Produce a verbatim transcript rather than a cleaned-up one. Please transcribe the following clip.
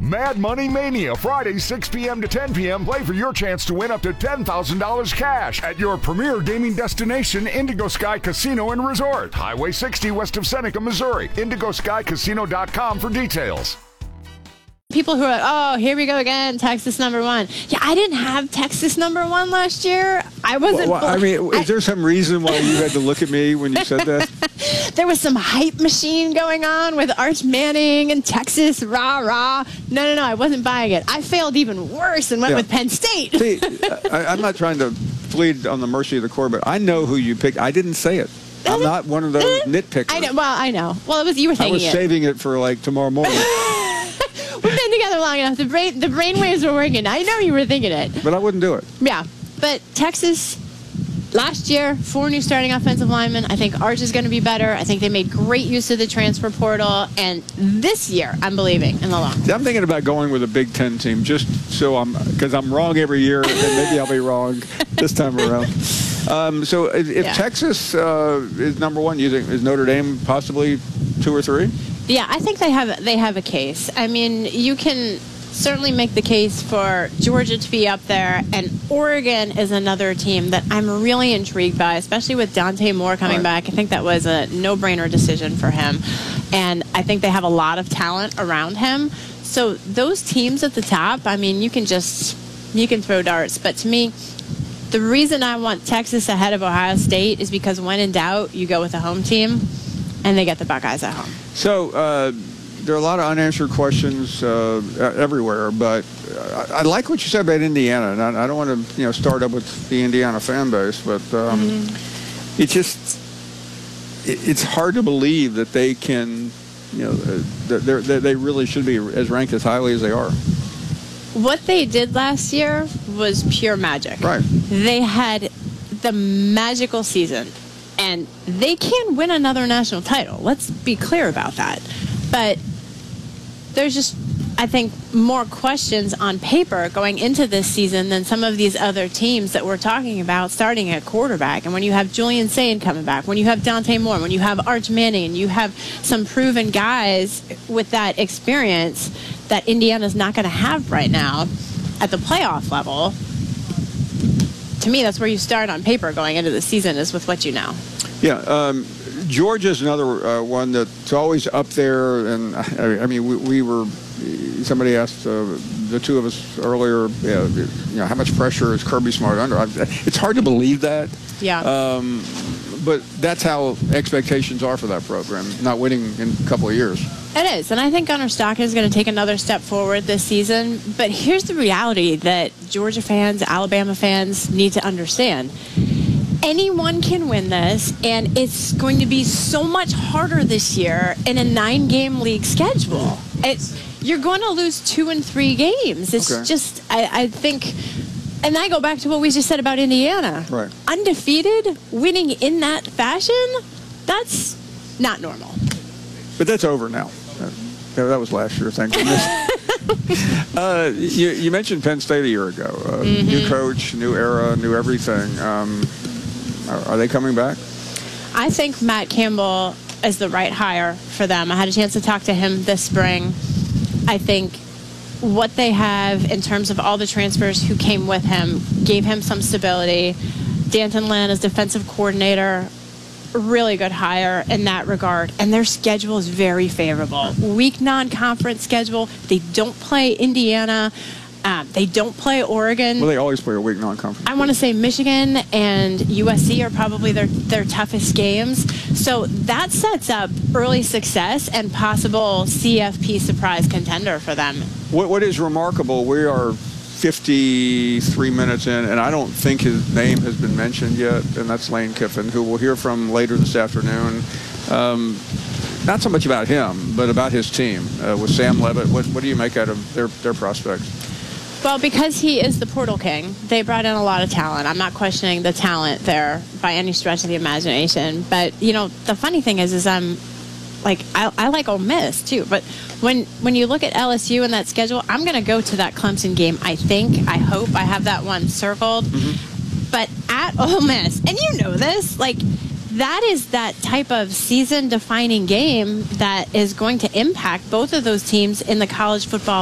Mad Money Mania, Friday, six p.m. to ten p.m. Play for your chance to win up to ten thousand dollars cash at your premier gaming destination, Indigo Sky Casino and Resort. Highway sixty west of Seneca, Missouri. indigo sky casino dot com for details. People who are, oh, here we go again, Texas number one. Yeah, I didn't have Texas number one last year. I wasn't. Well, well, I mean, is there some reason why you had to look at me when you said that? There was some hype machine going on with Arch Manning and Texas, rah, rah. No, no, no, I wasn't buying it. I failed even worse and went Yeah. with Penn State. See, I, I'm not trying to plead on the mercy of the court, but I know who you picked. I didn't say it. I'm not one of those nitpickers. I know. Well, I know. Well, it was you were I thinking was it. saving it for like tomorrow morning. We've been together long enough. The brain, the brain waves were working. I know you were thinking it. But I wouldn't do it. Yeah, but Texas last year, four new starting offensive linemen. I think Arch is going to be better. I think they made great use of the transfer portal. And this year, I'm believing in the long. I'm thinking about going with a Big Ten team just so I'm, because I'm wrong every year, and maybe I'll be wrong this time around. Um, so if, if Yeah. Texas uh, is number one, you think is Notre Dame possibly two or three? Yeah, I think they have they have a case. I mean, you can certainly make the case for Georgia to be up there, and Oregon is another team that I'm really intrigued by, especially with Dante Moore coming Right. back. I think that was a no-brainer decision for him, and I think they have a lot of talent around him. So those teams at the top, I mean, you can just you can throw darts, but to me, the reason I want Texas ahead of Ohio State is because when in doubt, you go with the home team, and they get the Buckeyes at home. So uh, there are a lot of unanswered questions uh, everywhere, but I, I like what you said about Indiana, and I, I don't want to you know start up with the Indiana fan base, but um, mm-hmm. it just it, it's hard to believe that they can, you know, they're, they're, they really should be as ranked as highly as they are. What they did last year was pure magic. Right. They had the magical season, and they can win another national title. Let's be clear about that. But there's just, I think, more questions on paper going into this season than some of these other teams that we're talking about starting at quarterback. And when you have Julian Sain coming back, when you have Dante Moore, when you have Arch Manning, and you have some proven guys with that experience that Indiana's not going to have right now at the playoff level, to me, that's where you start on paper going into the season, is with what you know. Yeah, um, Georgia's another uh, one that's always up there, and I, I mean, we, we were. Somebody asked uh, the two of us earlier, uh, you know, how much pressure is Kirby Smart under? I, it's hard to believe that. Yeah. Um, but that's how expectations are for that program, not winning in a couple of years. It is, and I think Gunnar Stockton is going to take another step forward this season. But here's the reality that Georgia fans, Alabama fans need to understand. Anyone can win this, and it's going to be so much harder this year in a nine-game league schedule. It's, you're going to lose two and three games. It's Okay. just, I, I think, and I go back to what we just said about Indiana. Right. Undefeated, winning in that fashion, that's not normal. But that's over now. Uh, that was last year, thank goodness. uh, you, you mentioned Penn State a year ago. Uh, Mm-hmm. New coach, new era, new everything. Um, are, are they coming back? I think Matt Campbell is the right hire for them. I had a chance to talk to him this spring. I think what they have in terms of all the transfers who came with him gave him some stability. Danton Lynn as defensive coordinator, really good hire in that regard. And their schedule is very favorable. Weak non-conference schedule. They don't play Indiana. Um, they don't play Oregon. Well, they always play a weak non-conference. I want to say Michigan and U S C are probably their, their toughest games. So that sets up early success and possible C F P surprise contender for them. What, what is remarkable, we are fifty-three minutes in, and I don't think his name has been mentioned yet, and that's Lane Kiffin, who we'll hear from later this afternoon. Um, not so much about him, but about his team. Uh, with Sam Levitt, what, what do you make out of their, their prospects? Well, because he is the portal king, they brought in a lot of talent. I'm not questioning the talent there by any stretch of the imagination. But, you know, the funny thing is, is I'm like, I, I like Ole Miss too. But when when you look at L S U and that schedule, I'm going to go to that Clemson game. I think, I hope I have that one circled. Mm-hmm. But at Ole Miss, and you know this, like, that is that type of season-defining game that is going to impact both of those teams in the college football